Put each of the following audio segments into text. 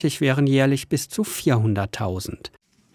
wären jährlich bis zu 400.000.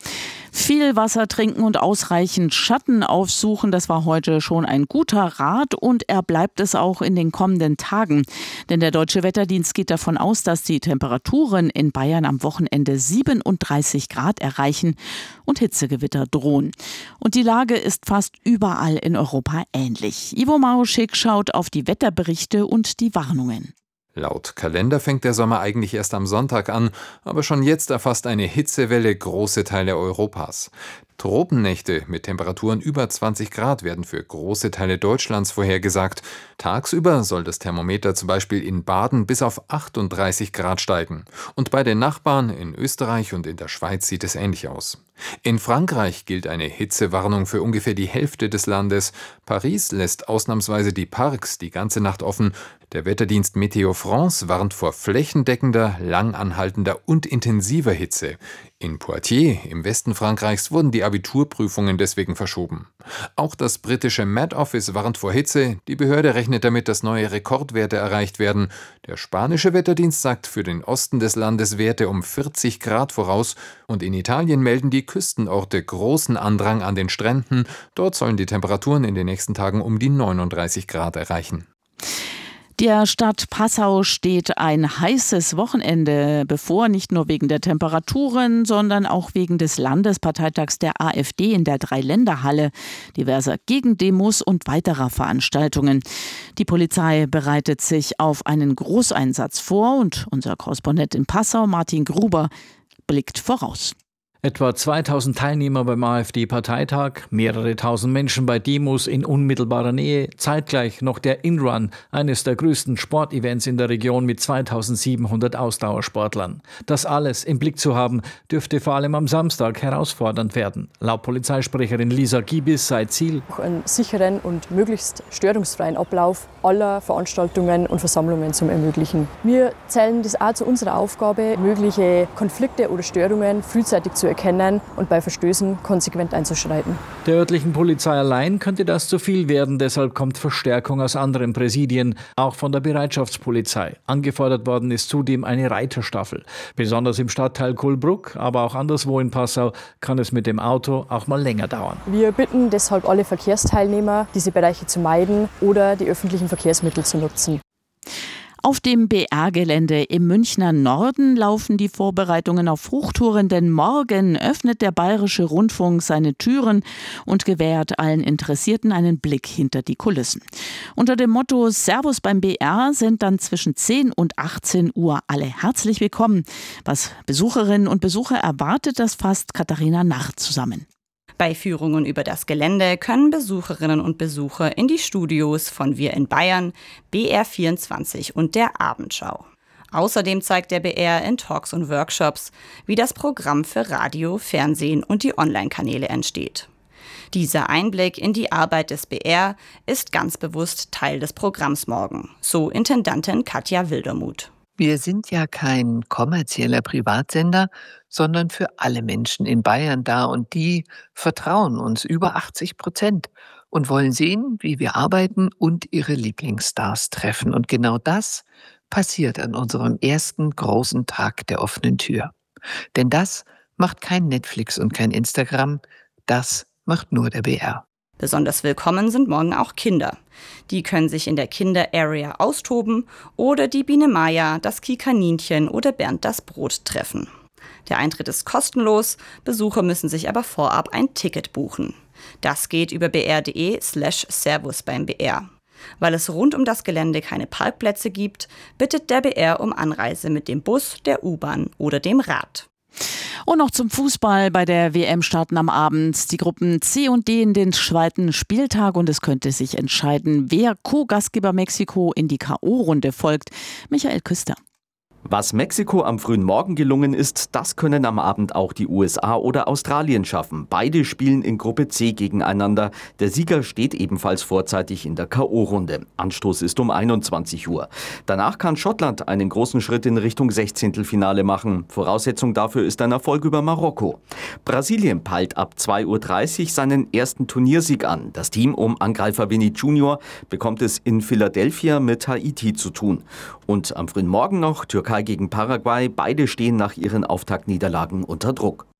Viel Wasser trinken und ausreichend Schatten aufsuchen, das war heute schon ein guter Rat und er bleibt es auch in den kommenden Tagen. Denn der Deutsche Wetterdienst geht davon aus, dass die Temperaturen in Bayern am Wochenende 37 Grad erreichen und Hitzegewitter drohen. Und die Lage ist fast überall in Europa ähnlich. Ivo Maruschik schaut auf die Wetterberichte und die Warnungen. Laut Kalender fängt der Sommer eigentlich erst am Sonntag an, aber schon jetzt erfasst eine Hitzewelle große Teile Europas. Tropennächte mit Temperaturen über 20 Grad werden für große Teile Deutschlands vorhergesagt. Tagsüber soll das Thermometer zum Beispiel in Baden bis auf 38 Grad steigen. Und bei den Nachbarn in Österreich und in der Schweiz sieht es ähnlich aus. In Frankreich gilt eine Hitzewarnung für ungefähr die Hälfte des Landes. Paris lässt ausnahmsweise die Parks die ganze Nacht offen. Der Wetterdienst Météo France warnt vor flächendeckender, langanhaltender und intensiver Hitze. In Poitiers, im Westen Frankreichs, wurden die Abiturprüfungen deswegen verschoben. Auch das britische Met Office warnt vor Hitze. Die Behörde rechnet damit, dass neue Rekordwerte erreicht werden. Der spanische Wetterdienst sagt für den Osten des Landes Werte um 40 Grad voraus. Und in Italien melden die Küstenorte großen Andrang an den Stränden. Dort sollen die Temperaturen in den nächsten Tagen um die 39 Grad erreichen. Der Stadt Passau steht ein heißes Wochenende bevor, nicht nur wegen der Temperaturen, sondern auch wegen des Landesparteitags der AfD in der Dreiländerhalle, diverser Gegendemos und weiterer Veranstaltungen. Die Polizei bereitet sich auf einen Großeinsatz vor und unser Korrespondent in Passau, Martin Gruber, blickt voraus. Etwa 2000 Teilnehmer beim AfD-Parteitag, mehrere tausend Menschen bei Demos in unmittelbarer Nähe, zeitgleich noch der In-Run, eines der größten Sportevents in der Region mit 2700 Ausdauersportlern. Das alles im Blick zu haben, dürfte vor allem am Samstag herausfordernd werden. Laut Polizeisprecherin Lisa Giebis sei Ziel, einen sicheren und möglichst störungsfreien Ablauf aller Veranstaltungen und Versammlungen zu ermöglichen. Wir zählen das auch zu unserer Aufgabe, mögliche Konflikte oder Störungen frühzeitig zu erkennen und bei Verstößen konsequent einzuschreiten. Der örtlichen Polizei allein könnte das zu viel werden, deshalb kommt Verstärkung aus anderen Präsidien, auch von der Bereitschaftspolizei. Angefordert worden ist zudem eine Reiterstaffel. Besonders im Stadtteil Kohlbruck, aber auch anderswo in Passau kann es mit dem Auto auch mal länger dauern. Wir bitten deshalb alle Verkehrsteilnehmer, diese Bereiche zu meiden oder die öffentlichen Verkehrsmittel zu nutzen. Auf dem BR-Gelände im Münchner Norden laufen die Vorbereitungen auf Hochtouren, denn morgen öffnet der Bayerische Rundfunk seine Türen und gewährt allen Interessierten einen Blick hinter die Kulissen. Unter dem Motto Servus beim BR sind dann zwischen 10 und 18 Uhr alle herzlich willkommen. Was Besucherinnen und Besucher erwartet, das fasst Katharina Nacht zusammen. Bei Führungen über das Gelände können Besucherinnen und Besucher in die Studios von Wir in Bayern, BR24 und der Abendschau. Außerdem zeigt der BR in Talks und Workshops, wie das Programm für Radio, Fernsehen und die Online-Kanäle entsteht. Dieser Einblick in die Arbeit des BR ist ganz bewusst Teil des Programms morgen, so Intendantin Katja Wildermuth. Wir sind ja kein kommerzieller Privatsender, sondern für alle Menschen in Bayern da und die vertrauen uns über 80% und wollen sehen, wie wir arbeiten und ihre Lieblingsstars treffen. Und genau das passiert an unserem ersten großen Tag der offenen Tür. Denn das macht kein Netflix und kein Instagram, das macht nur der BR. Besonders willkommen sind morgen auch Kinder. Die können sich in der Kinder-Area austoben oder die Biene Maya, das Kikaninchen oder Bernd das Brot treffen. Der Eintritt ist kostenlos, Besucher müssen sich aber vorab ein Ticket buchen. Das geht über br.de/servus beim BR. Weil es rund um das Gelände keine Parkplätze gibt, bittet der BR um Anreise mit dem Bus, der U-Bahn oder dem Rad. Und noch zum Fußball. Bei der WM starten am Abend die Gruppen C und D in den zweiten Spieltag und es könnte sich entscheiden, wer Co-Gastgeber Mexiko in die K.O.-Runde folgt. Michael Küster. Was Mexiko am frühen Morgen gelungen ist, das können am Abend auch die USA oder Australien schaffen. Beide spielen in Gruppe C gegeneinander. Der Sieger steht ebenfalls vorzeitig in der K.O.-Runde. Anstoß ist um 21 Uhr. Danach kann Schottland einen großen Schritt in Richtung 16. machen. Voraussetzung dafür ist ein Erfolg über Marokko. Brasilien peilt ab 2:30 Uhr seinen ersten Turniersieg an. Das Team um Angreifer Vini Junior bekommt es in Philadelphia mit Haiti zu tun. Und am frühen Morgen noch Türkei Türkei gegen Paraguay. Beide stehen nach ihren Auftaktniederlagen unter Druck.